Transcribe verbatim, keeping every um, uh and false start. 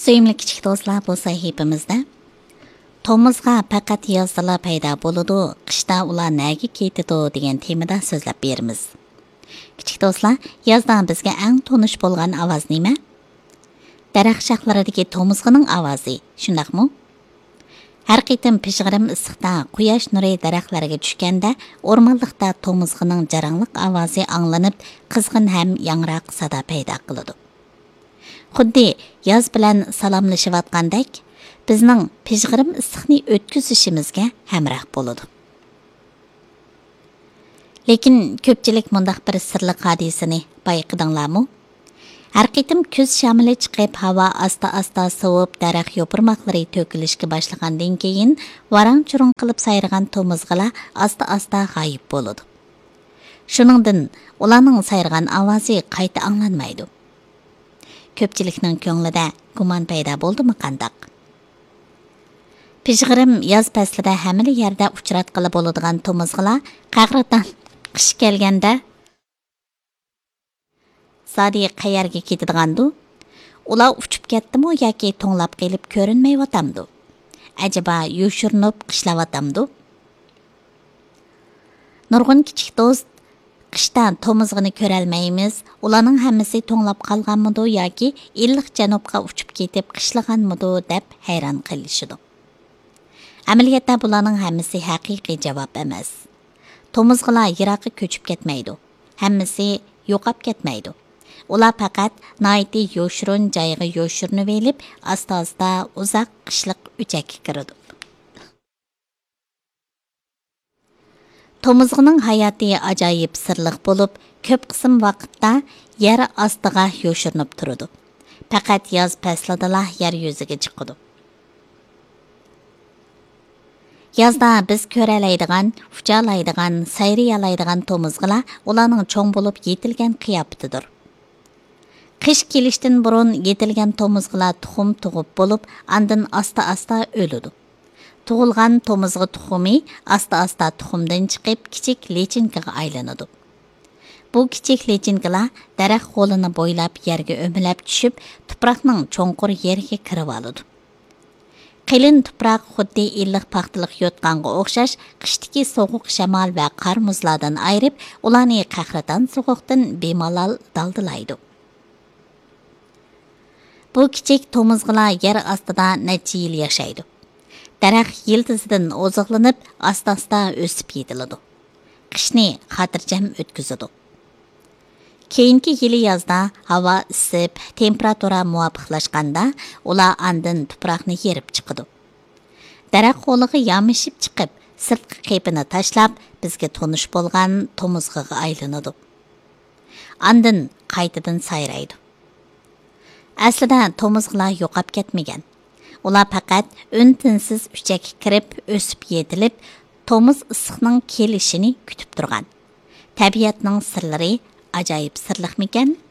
Söyümlü kichik do'stlar, bu sahifamizda Tomuzga faqat yozdala paydo bo'ladi, qishda ular nega ketadi degan temada so'zlab beramiz. Kichik do'stlar, yozda bizga eng tonish bo'lgan ovoz nima? Daraxt shoxlaridagi tomuzg'ining ovozi, shundaqmi? Har qitim pishg'irim issiqda quyosh nuri daraxtlarga tushganda, o'rmonlikda tomuzg'ining jarangliq ovozi anglanib, qizg'in ham yangroq sado paydo qiladi. Xuddi yoz bilan salomlashayotgandek, bizning pishg'irim issiqni o'tkazishimizga hamroh bo'ladi. Lekin ko'pchilik mundaq bir sirli hodisani bayqadinglarmi? Har qitim kuz shamili chiqib, havo asta-asta sovib, daraxt yo'pirmoqlari to'kilishga boshlagandan keyin varang-churung qilib sayrag'an tomuzg'ilar asta-asta g'oyib bo'ladi. Shuningdan, ularning sayrag'an ovozi qayta anglanmaydi. Ko'pchilikning ko'nglida gumon paydo bo'ldimi qandaq? Pishg'irim yoz faslida hamma yerda uchratqili bo'ladigan tomuzg'ilar qag'ridan qish kelganda Sadi qayerga ketadigandu? Ular uchib ketdimi yoki to'nglab kelib ko'rinmayyotamdu? Ajaba yoshirinib qishlayotamdu? Nurg'un kichik do'st, qishdan tomuzg'ini ko'rolmaymiz. Ularning hammasi to'nglab qolganmidi yoki illiq janubga uchib ketib qishlaganmidi deb hayron qilishidi. Amaliyotda bularning hammasi haqiqiy javob emas. Tomuzg'ilar yiroqqa ko'chib ketmaydi. Hammasi yo'qab ketmaydi. Ular faqat noiti yoshirin joyga yoshirinib elib, asta-asta uzoq qishliq o'chakka kiradi. Tomuzg'ining hayoti ajoyib sirliq bo'lib, ko'p qism vaqtda yer ostiga yoshirinib turadi. Faqat yoz faslida yer yuziga chiqadi. Yazda biz ko'ralaydigan, uchalaydigan, sayriyalaydigan tomuzg'ilar ularning cho'ng bo'lib yetilgan qiyofatidir. Qish kelishdan burun yetilgan tomuzg'ilar tuxum tug'ib bo'lib, andin asta-asta o'ladi. Tug'ilgan tomuzg'i tuxumi asta-asta tuxumdan chiqib kichik lechinkaga aylanadi. Bu kichik lechinkalar daraxt qo'lini bo'ylab yerga o'milab tushib, tuproqning cho'nqur yeriga kirib oladi. Qilin tuproq xuddi illiq paxtaliq yotqanga o'xshash qishdagi sovuq shamol va qor muzlardan ayirib, ularni qahraton sovuqdan bemalol daldilaydi. Bu kichik tomuzg'ilar yer ostida necha yil yashaydi. Daraxt yildizidan oziqlanib, asta-asta o'sib yetiladi. Qishni xotirjam o'tkazadi. Keyingi yili yozda havo isib, temperatura muvofiqlashganda, ular andin tuproqni yerib chiqadi. Daraxt qo'lig'i yamishib chiqib, sirtqi qepini tashlab, bizga tonish bo'lgan tomuzg'iga aylanadi. Andin qaytadan sayraydi. Aslida tomuzg'ilar yo'qab ketmagan. Ular faqat un-tinsiz uchakka kirib, o'sib yetilib, tomuz issiqning kelishini kutib turgan. Tabiatning sirlari ajoyib sirliqmikan?